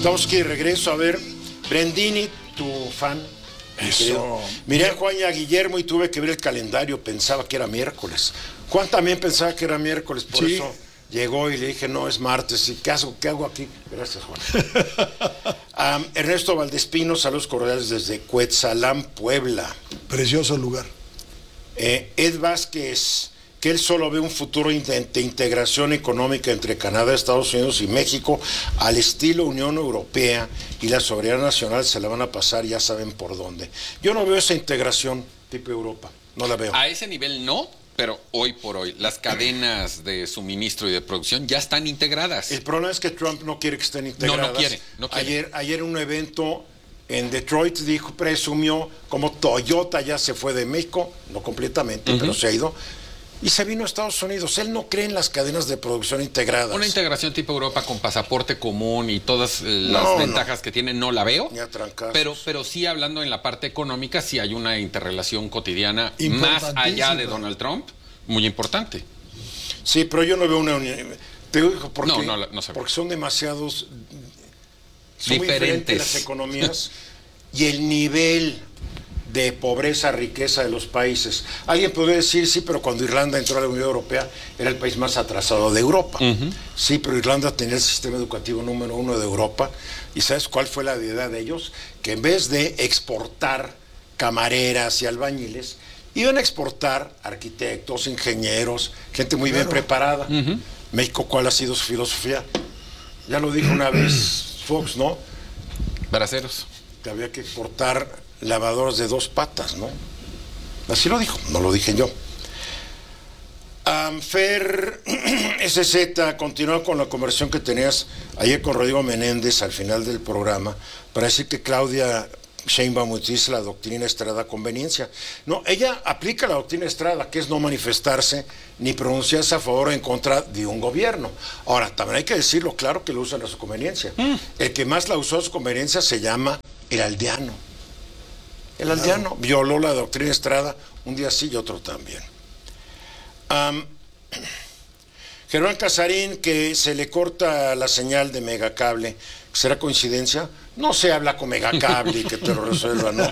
Estamos aquí de regreso. A ver, Brendini, tu fan. Eso. Miré a Juan y a Guillermo y tuve que ver el calendario. Pensaba que era miércoles. Juan también pensaba que era miércoles, por eso llegó y le dije, no, es martes. ¿Y qué hago aquí? Gracias, Juan. Ernesto Valdespino, saludos cordiales desde Cuetzalan, Puebla. Precioso lugar. Ed Vázquez, que él solo ve un futuro de integración económica entre Canadá, Estados Unidos y México al estilo Unión Europea, y la soberanía nacional se la van a pasar, ya saben por dónde. Yo no veo esa integración tipo Europa, no la veo. A ese nivel no, pero hoy por hoy las cadenas de suministro y de producción ya están integradas. El problema es que Trump no quiere que estén integradas. No quiere. Ayer en un evento en Detroit presumió como Toyota ya se fue de México, no completamente, pero se ha ido, y se vino a Estados Unidos. Él no cree en las cadenas de producción integradas. Una integración tipo Europa con pasaporte común y todas las ventajas que tiene, no la veo. Ni a trancazos. Pero sí, hablando en la parte económica, sí hay una interrelación cotidiana más allá de Donald Trump, muy importante. Sí, pero yo no veo una unión. Te digo porque, no se ve. porque son demasiados... Son muy diferentes diferentes las economías y el nivel de pobreza, riqueza de los países. Alguien podría decir, sí, pero cuando Irlanda entró a la Unión Europea era el país más atrasado de Europa. Sí, pero Irlanda tenía el sistema educativo número 1 de Europa. ¿Y sabes cuál fue la idea de ellos? Que en vez de exportar camareras y albañiles, iban a exportar arquitectos, ingenieros, gente muy bien preparada. México, ¿cuál ha sido su filosofía? Ya lo dijo una vez Fox, ¿no? Braceros. Que había que exportar lavadoras de 2 patas, ¿no? Así lo dijo, no lo dije yo. Fer SZ, continúa con la conversación que tenías ayer con Rodrigo Menéndez al final del programa para decir que Claudia Sheinbaum utiliza la doctrina Estrada a conveniencia. No, ella aplica la doctrina Estrada, que es no manifestarse ni pronunciarse a favor o en contra de un gobierno. Ahora, también hay que decirlo claro que lo usan a su conveniencia. El que más la usó a su conveniencia se llama el aldeano. El aldeano violó la doctrina Estrada un día sí y otro también. Germán Casarín, que se le corta la señal de Megacable, ¿será coincidencia? No se habla con Megacable y que te lo resuelva, ¿no?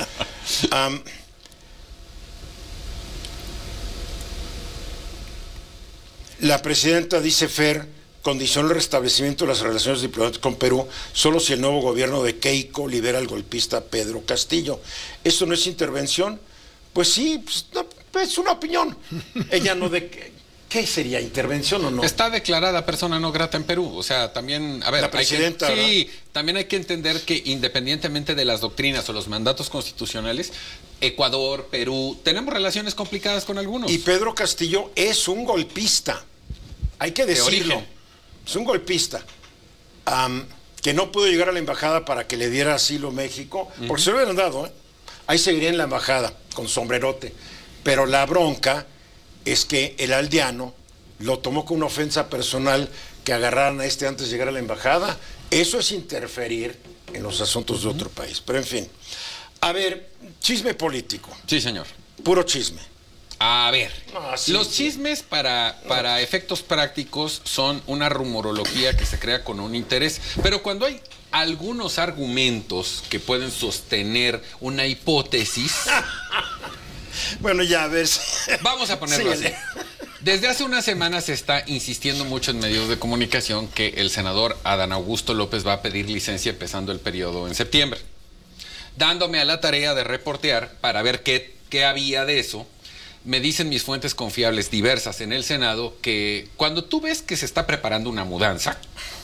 La presidenta, dice Fer, condicionó el restablecimiento de las relaciones diplomáticas con Perú solo si el nuevo gobierno de Keiko libera al golpista Pedro Castillo. ¿Esto no es intervención? Pues sí, pues, no, es una opinión. Ella no de... ¿Qué sería? ¿Intervención o no? Está declarada persona no grata en Perú. O sea, también, a ver, la presidenta, también hay que entender que independientemente de las doctrinas o los mandatos constitucionales, Ecuador, Perú, tenemos relaciones complicadas con algunos. Y Pedro Castillo es un golpista. Hay que decirlo. origen. Es un golpista. Que no pudo llegar a la embajada para que le diera asilo México, porque se lo hubieran dado, ¿eh? Ahí seguiría en la embajada, con sombrerote. Pero la bronca es que el aldeano lo tomó como una ofensa personal que agarraran a este antes de llegar a la embajada. Eso es interferir en los asuntos de otro país. Pero en fin. A ver, chisme político. Sí, señor. Puro chisme. A ver, sí, los sí. chismes para efectos prácticos son una rumorología que se crea con un interés, pero cuando hay algunos argumentos que pueden sostener una hipótesis... Bueno, ya, a ver. Vamos a ponerlo así. Desde hace unas semanas se está insistiendo mucho en medios de comunicación que el senador Adán Augusto López va a pedir licencia empezando el periodo en septiembre. Dándome a la tarea de reportear para ver qué había de eso, me dicen mis fuentes confiables diversas en el Senado que cuando tú ves que se está preparando una mudanza,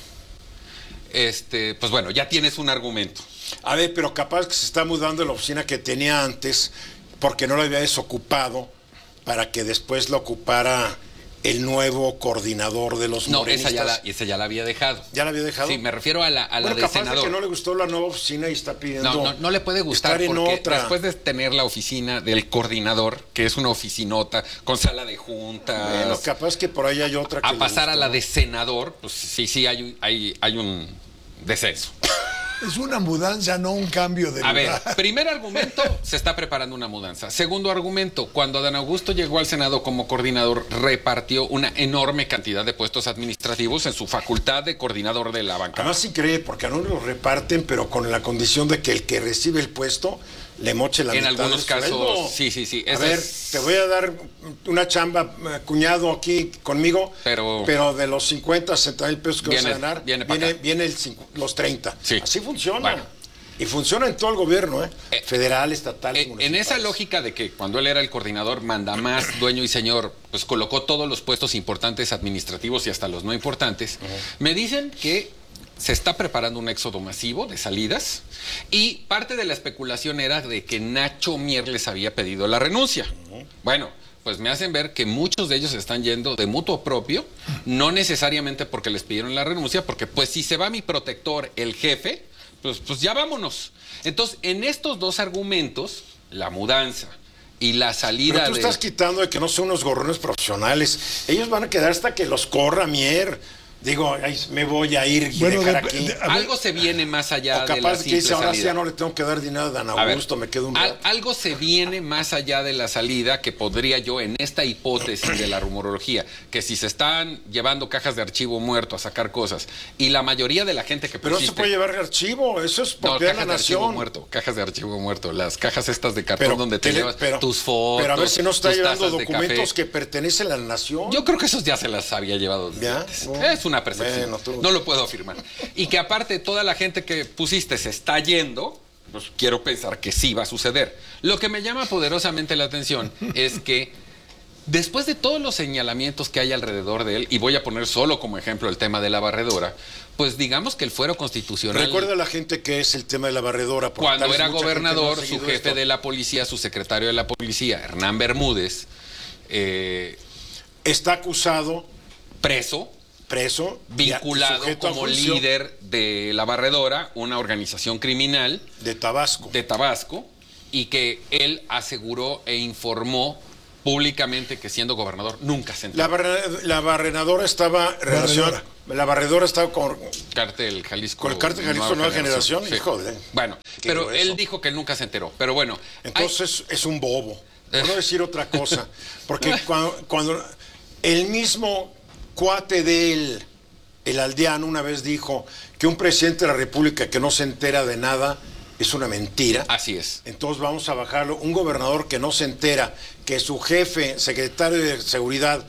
pues bueno, ya tienes un argumento. A ver, pero capaz que se está mudando de la oficina que tenía antes porque no la había desocupado para que después la ocupara el nuevo coordinador de los morenistas. Esa ya la había dejado. ¿Ya la había dejado? Sí, me refiero a la bueno, del capaz senador. De que no le gustó la nueva oficina y está pidiendo... No le puede gustar estar en porque otra. Después de tener la oficina del coordinador, que es una oficinota con sala de juntas... Bueno, capaz que por ahí hay otra que a pasar a la de senador, pues sí, hay un descenso. Es una mudanza, no un cambio de A ver, lugar. primer argumento, se está preparando una mudanza. Segundo argumento, cuando Adán Augusto llegó al Senado como coordinador, repartió una enorme cantidad de puestos administrativos en su facultad de coordinador de la bancada. Además, increíble, porque a uno los reparten, pero con la condición de que el que recibe el puesto le moche la En mitad algunos del sueldo. casos, sí. A ver, te voy a dar una chamba, cuñado, aquí conmigo, Pero de los 50, 60 mil pesos que vas a ganar, viene los 30. Sí. Así funciona. Bueno. Y funciona en todo el gobierno, federal, estatal, en municipal. esa lógica de que cuando él era el coordinador, manda más, dueño y señor, pues colocó todos los puestos importantes administrativos y hasta los no importantes, me dicen que se está preparando un éxodo masivo de salidas y parte de la especulación era de que Nacho Mier les había pedido la renuncia. Bueno, pues me hacen ver que muchos de ellos están yendo de mutuo propio, no necesariamente porque les pidieron la renuncia, porque pues si se va mi protector, el jefe, pues ya vámonos. Entonces, en estos dos argumentos, la mudanza y la salida Pero tú estás quitando de que no son unos gorrones profesionales. Ellos van a quedar hasta que los corra Mier. Digo, ay, me voy a ir y Bueno, dejar aquí. algo se viene más allá O de la capaz que dice, simple ahora sí salida. ya no le tengo que dar dinero a Dan A ver, Augusto, me quedo un rato. algo se viene más allá de la salida que podría yo, en esta hipótesis de la rumorología, que si se están llevando cajas de archivo muerto a sacar cosas y la mayoría de la gente que Pero no se puede llevar archivo, eso es No, propiedad de cajas la de archivo nación. muerto, cajas de archivo muerto, las cajas estas de cartón Pero, donde te llevas tus fotos. Pero a ver si no está tus llevando tazas de documentos café. que pertenecen a la nación. Yo creo que esos ya se las había llevado desde ¿Ya? antes. Oh, Es una percepción. bueno, No lo puedo afirmar. Y que aparte toda la gente que pusiste se está yendo, pues quiero pensar que sí va a suceder. Lo que me llama poderosamente la atención es que después de todos los señalamientos que hay alrededor de él, y voy a poner solo como ejemplo el tema de la barredora, pues digamos que el fuero constitucional... Recuerda a la gente que es el tema de la barredora. porque Cuando tal vez era mucha gente no ha gobernador, su seguido jefe esto. de la policía, su secretario de la policía, Hernán Bermúdez, Está acusado, preso, vinculado sujeto a como juicio líder de la Barredora, una organización criminal de Tabasco. de Tabasco, y que él aseguró e informó públicamente que siendo gobernador nunca se enteró. La barrenadora estaba relacionada. La barredora estaba con Cártel Jalisco. Con el Cártel Jalisco Nueva Generación, hijo de- Bueno, Qué pero grueso. él dijo que él nunca se enteró. Pero bueno, Entonces es un bobo. Por no decir otra cosa. Porque cuando el mismo cuate de él, el aldeano, una vez dijo que un presidente de la República que no se entera de nada es una mentira. así es. Entonces vamos a bajarlo. Un gobernador que no se entera que su jefe, secretario de Seguridad,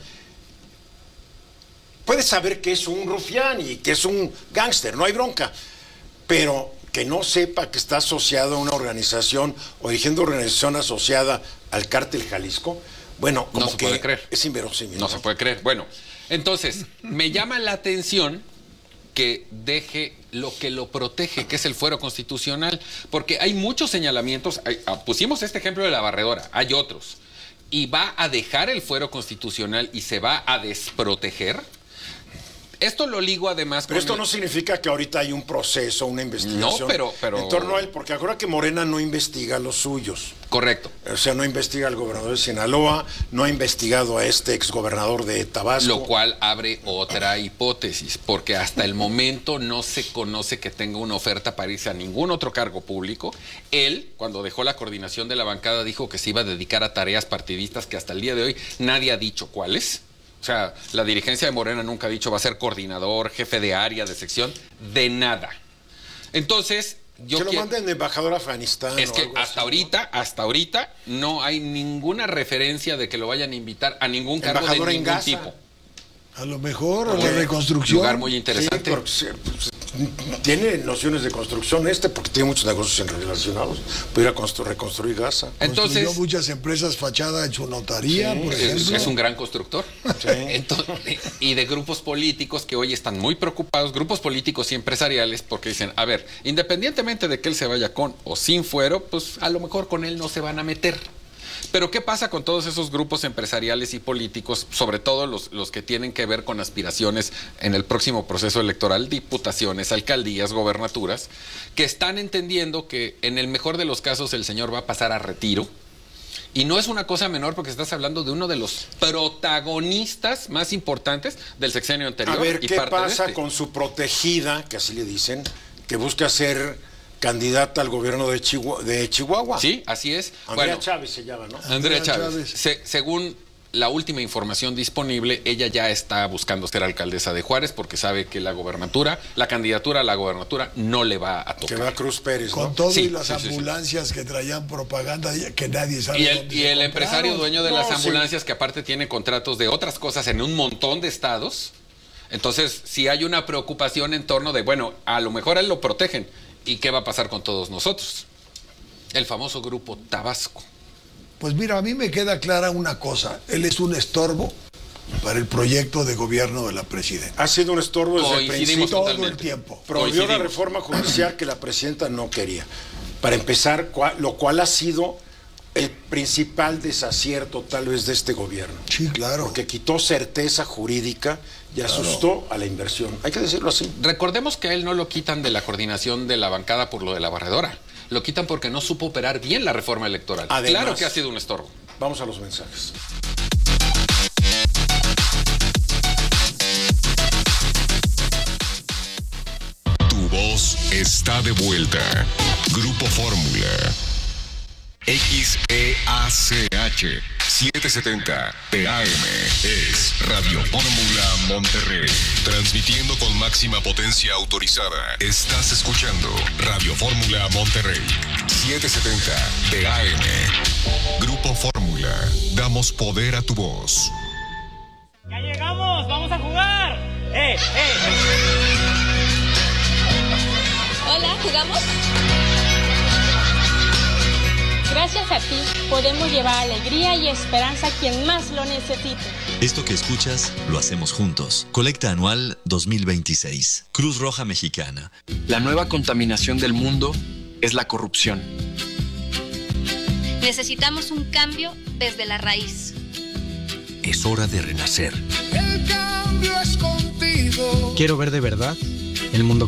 puede saber que es un rufián y que es un gángster, no hay bronca. Pero que no sepa que está asociado a una organización o dirigiendo una organización asociada al Cártel Jalisco, bueno, como No se que puede creer. es inverosímil. No se puede creer. Bueno, entonces, me llama la atención que deje lo que lo protege, que es el fuero constitucional, porque hay muchos señalamientos. Pusimos este ejemplo de la barredora, hay otros. Y va a dejar el fuero constitucional y se va a desproteger. Esto lo ligo además Pero con esto no significa que ahorita hay un proceso, una investigación No, pero- en torno a él, porque acuérdate que Morena no investiga a los suyos. Correcto. O sea, no investiga al gobernador de Sinaloa, no ha investigado a este exgobernador de Tabasco. Lo cual abre otra hipótesis, porque hasta el momento no se conoce que tenga una oferta para irse a ningún otro cargo público. Él, cuando dejó la coordinación de la bancada, dijo que se iba a dedicar a tareas partidistas que hasta el día de hoy nadie ha dicho cuáles. O sea, la dirigencia de Morena nunca ha dicho va a ser coordinador, jefe de área, de sección, de nada. Entonces, yo que lo quiero... manden de embajador a Afganistán. Es o que algo hasta así, ¿no? hasta ahorita, no hay ninguna referencia de que lo vayan a invitar a ningún cargo de Embajador en ningún Gaza. tipo. A lo mejor, a la Oye, reconstrucción. Lugar muy Sí, interesante. porque tiene nociones de construcción porque tiene muchos negocios relacionados. Puede ir a reconstruir Gaza. Construyó Entonces, muchas empresas fachada en su notaría, Sí, por es, ejemplo. es un gran constructor. Entonces, y de grupos políticos que hoy están muy preocupados, grupos políticos y empresariales, porque dicen, a ver, independientemente de que él se vaya con o sin fuero, pues a lo mejor con él no se van a meter. Pero ¿qué pasa con todos esos grupos empresariales y políticos, sobre todo los que tienen que ver con aspiraciones en el próximo proceso electoral, diputaciones, alcaldías, gobernaturas, que están entendiendo que en el mejor de los casos el señor va a pasar a retiro? Y no es una cosa menor porque estás hablando de uno de los protagonistas más importantes del sexenio anterior. A ver, y ¿qué parte de pasa este. con su protegida, que así le dicen, que busca ser candidata al gobierno de Chihuahua. Sí, así es. Andrea Chávez se llama, ¿no? Andrea Chávez. Chávez. Según la última información disponible, ella ya está buscando ser alcaldesa de Juárez porque sabe que la candidatura a la gobernatura no le va a tocar. Que va Cruz Pérez, ¿no? Con todo Sí, y las sí. ambulancias que traían propaganda que nadie sabe Y dónde el se compraron. empresario dueño de No, las sí. ambulancias, que aparte tiene contratos de otras cosas en un montón de estados. Entonces, sí hay una preocupación en torno de, bueno, a lo mejor a él lo protegen. ¿Y qué va a pasar con todos nosotros? El famoso grupo Tabasco. Pues mira, a mí me queda clara una cosa. Él es un estorbo para el proyecto de gobierno de la presidenta. Ha sido un estorbo desde el Coincidimos principio. Todo totalmente. el tiempo. Promovió la Coincidimos. reforma judicial que la presidenta no quería. Para empezar, lo cual ha sido el principal desacierto tal vez de este gobierno. Sí, claro. Porque quitó certeza jurídica y asustó a la inversión. Hay que decirlo así. Recordemos que a él no lo quitan de la coordinación de la bancada por lo de la barredora. Lo quitan porque no supo operar bien la reforma electoral. Además, Claro que ha sido un estorbo. Vamos a los mensajes. Tu voz está de vuelta. Grupo Fórmula. XEACH 770 PM es Radio Fórmula Monterrey. Transmitiendo con máxima potencia autorizada. Estás escuchando Radio Fórmula Monterrey 770 AM. Grupo Fórmula. Damos poder a tu voz. ¡Ya llegamos! ¡Vamos a jugar! Hola, ¿jugamos? Gracias a ti podemos llevar alegría y esperanza a quien más lo necesite. Esto que escuchas lo hacemos juntos. Colecta anual 2026. Cruz Roja Mexicana. La nueva contaminación del mundo es la corrupción. Necesitamos un cambio desde la raíz. Es hora de renacer. El cambio es contigo. Quiero ver de verdad el mundo